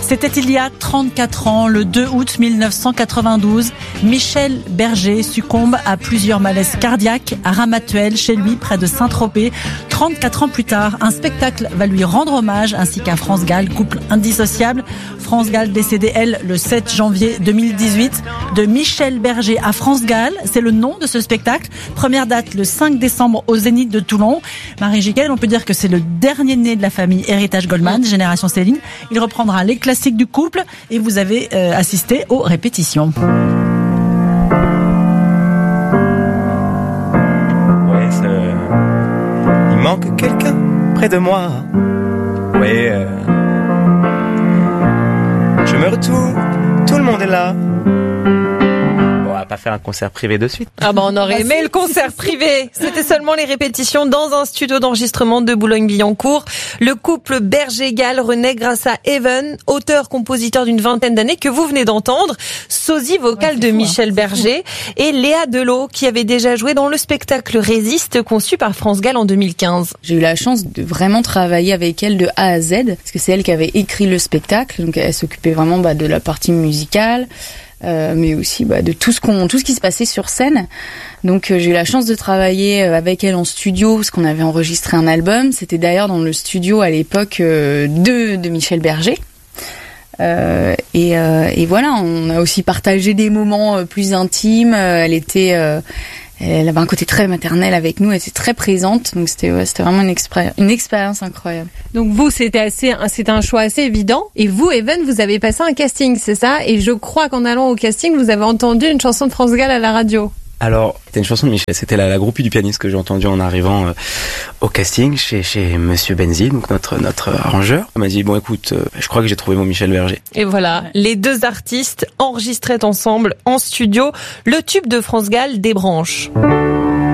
C'était il y a 34 ans, le 2 août 1992. Michel Berger succombe à plusieurs malaises cardiaques à Ramatuelle, chez lui, près de Saint-Tropez. 34 ans plus tard, un spectacle va lui rendre hommage, ainsi qu'à France Gall, couple indissociable. France Gall décédée, elle, le 7 janvier 2018. De Michel Berger à France Gall, c'est le nom de ce spectacle. Première date, le 5 décembre au Zénith de Toulon. Marie Jiquel, on peut dire que c'est le dernier né de la famille Héritage Goldman, Génération Céline. Il reprendra les classiques du couple et vous avez assisté aux répétitions. Ouais, il manque quelqu'un près de moi. Ouais, je me retourne, tout le monde est là. On va pas faire un concert privé de suite. Ah bah on aurait aimé le concert privé. C'était seulement les répétitions dans un studio d'enregistrement de Boulogne-Billancourt. Le couple Berger-Gall renaît grâce à Even, auteur-compositeur d'une vingtaine d'années que vous venez d'entendre, sosie vocal de Michel Berger, et Léa Delot qui avait déjà joué dans le spectacle Résiste conçu par France Gall en 2015. J'ai eu la chance de vraiment travailler avec elle de A à Z parce que c'est elle qui avait écrit le spectacle, donc elle s'occupait vraiment de la partie musicale. Mais aussi de tout ce qui se passait sur scène. Donc j'ai eu la chance de travailler avec elle en studio parce qu'on avait enregistré un album. C'était d'ailleurs dans le studio à l'époque de Michel Berger. Et voilà, on a aussi partagé des moments plus intimes. Elle avait un côté très maternel avec nous, elle était très présente, donc c'était vraiment une expérience incroyable. Donc vous, c'était un choix assez évident. Et vous, Even, vous avez passé un casting, c'est ça? Et je crois qu'en allant au casting, vous avez entendu une chanson de France Gall à la radio. Alors, c'était une chanson de Michel, c'était la groupie du pianiste que j'ai entendue en arrivant au casting chez Monsieur Benzi, donc notre arrangeur. Il m'a dit, bon écoute, je crois que j'ai trouvé mon Michel Berger. Et voilà, les deux artistes enregistraient ensemble en studio le tube de France Gall, Des branches.